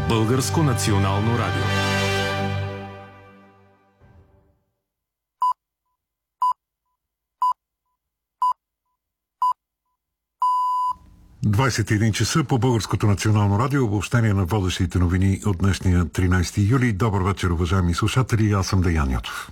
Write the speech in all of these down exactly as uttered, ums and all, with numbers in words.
Българско национално радио. двадесет и един часа по Българското национално радио, обобщение на водещите новини от днешния тринадесети юли. Добър вечер, уважаеми слушатели, аз съм Деян Йотов.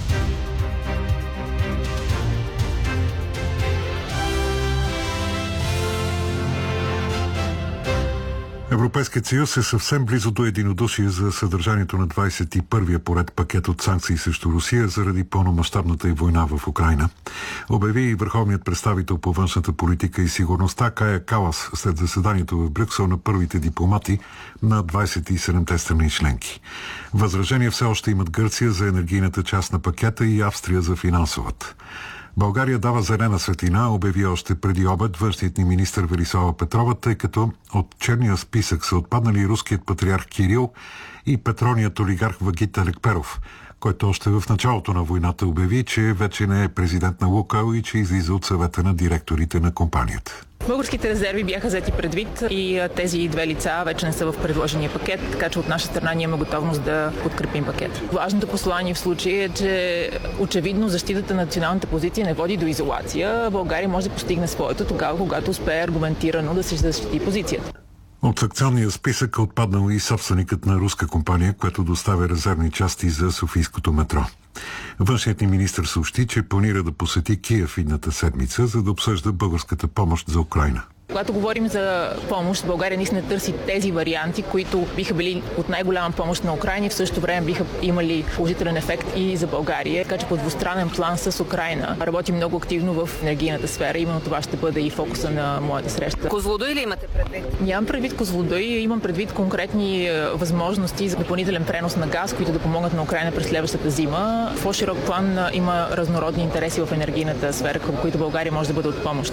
Европейският съюз е съвсем близо до единодушие за съдържанието на двадесет и първия поред пакет от санкции срещу Русия заради пълномащабната й война в Украйна. Обяви и върховният представител по външната политика и сигурността Кая Калас след заседанието в Брюксел на първите дипломати на двадесет и седемте страни членки. Възражения все още имат Гърция за енергийната част на пакета и Австрия за финансовата. България дава зелена светлина, обяви още преди обед външният ни министър Велислава Петрова, тъй като от черния списък са отпаднали руският патриарх Кирил и петролният олигарх Вагит Алекперов, който още в началото на войната обяви, че вече не е президент на Лукойл и че излиза от съвета на директорите на компанията. Българските резерви бяха взети предвид и тези две лица вече не са в предложения пакет, така че от наша страна ние имаме готовност да подкрепим пакет. Важното послание в случая е, че очевидно защитата на националните позиции не води до изолация. България може да постигне своето тогава, когато успее аргументирано да се защити позицията. От санкционния списък е отпаднал и собственикът на руска компания, която доставя резервни части за Софийското метро. Външният ни министър съобщи, че планира да посети Киев идната седмица, за да обсъжда българската помощ за Украйна. Когато говорим за помощ, България наистина търси тези варианти, които биха били от най-голяма помощ на Украйна и в същото време биха имали положителен ефект и за България. Така че по двустранен план с Украйна работим много активно в енергийната сфера. Именно това ще бъде и фокуса на моята среща. Козлодуй ли имате предвид? Нямам предвид Козлодуй, имам предвид конкретни възможности за допълнителен пренос на газ, които да помогнат на Украйна през следващата зима. В по-широк план има разнородни интереси в енергийната сфера, към които България може да бъде от помощ.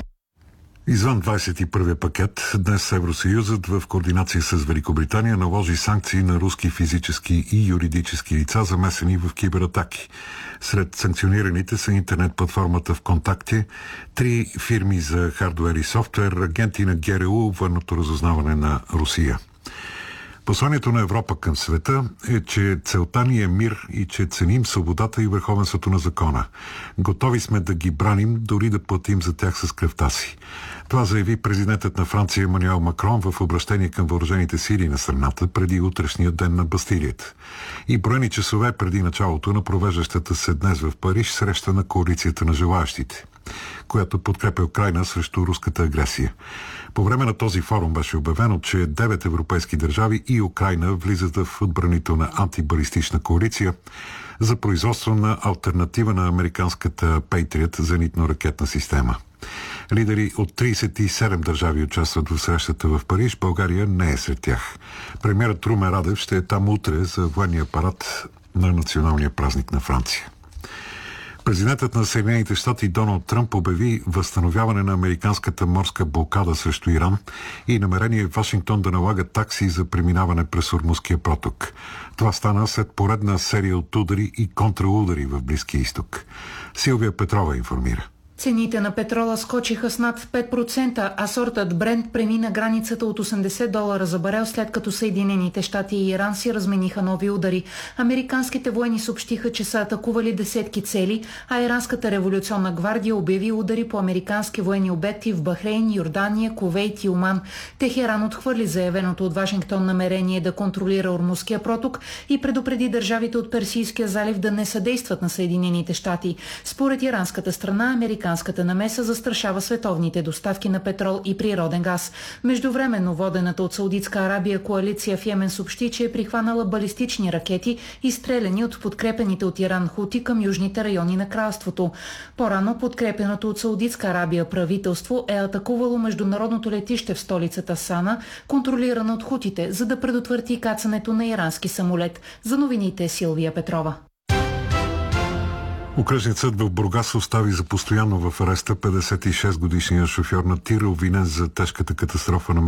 Извън двадесет и първия пакет, днес Евросъюзът в координация с Великобритания наложи санкции на руски физически и юридически лица, замесени в кибератаки. Сред санкционираните са интернет-платформата ВКонтакте, три фирми за хардуер и софтуер, агенти на ГРУ, военното разузнаване на Русия. Посланието на Европа към света е, че целта ни е мир и че ценим свободата и върховенството на закона. Готови сме да ги браним, дори да платим за тях с кръвта си. Това заяви президентът на Франция Емануел Макрон в обращение към въоръжените сили на страната преди утрешния ден на Бастилията. И броени часове преди началото на провеждащата се днес в Париж среща на коалицията на желаящите, която подкрепя Украйна срещу руската агресия. По време на този форум беше обявено, че девет европейски държави и Украйна влизат в отбранителна антибалистична коалиция за производство на алтернатива на американската Patriot зенитно-ракетна система. Лидери от тридесет и седем държави участват в срещата в Париж. България не е сред тях. Премиерът Румен Радев ще е там утре за военния парад на националния празник на Франция. Президентът на Съединените щати Доналд Тръмп обяви възстановяване на американската морска блокада срещу Иран и намерение Вашингтон да налага такси за преминаване през Ормузския проток. Това стана след поредна серия от удари и контраудари в Близкия изток. Силвия Петрова информира. Цените на петрола скочиха с над пет процента, а сортът Брент премина границата от осемдесет долара за барел, след като Съединените щати и Иран си размениха нови удари. Американските военни съобщиха, че са атакували десетки цели, а Иранската революционна гвардия обяви удари по американски военни обекти в Бахрейн, Йордания, Кувейт и Оман. Техеран отхвърли заявеното от Вашингтон намерение да контролира Ормузския проток и предупреди държавите от Персийския залив да не съдействат на Съединените щати. Според иранската страна, Американската намеса застрашава световните доставки на петрол и природен газ. Междувременно водената от Саудитска Арабия коалиция в Йемен съобщи, че е прихванала балистични ракети, изстреляни от подкрепените от Иран хути към южните райони на кралството. По-рано подкрепеното от Саудитска Арабия правителство е атакувало международното летище в столицата Сана, контролирано от хутите, за да предотврати кацането на ирански самолет. За новините Силвия Петрова. Окръжният съд в Бургас остави за постоянно в ареста петдесет и шест годишния шофьор на тир, обвинен за тежката катастрофа на